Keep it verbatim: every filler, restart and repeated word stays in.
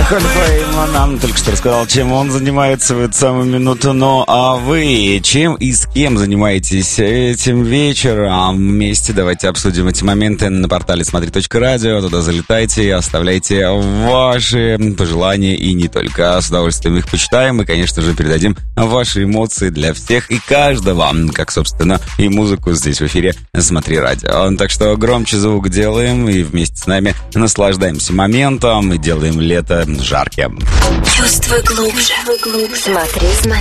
Кольфа нам только что рассказал, чем он занимается в эту самую минуту. Ну, а вы чем и с кем занимаетесь этим вечером? Вместе давайте обсудим эти моменты на портале смотри точка радио. Туда залетайте, оставляйте ваши пожелания и не только. С удовольствием их почитаем и, конечно же, передадим ваши эмоции для всех и каждого. Как, собственно, и музыку здесь в эфире «Смотри радио». Так что громче звук делаем и вместе с нами наслаждаемся моментом и делаем лето жарким. Чувствуй глубже. Смотри, смотри.